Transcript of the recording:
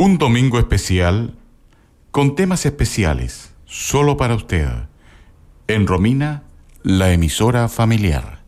Un domingo especial con temas especiales solo para usted. En Romina, la emisora familiar.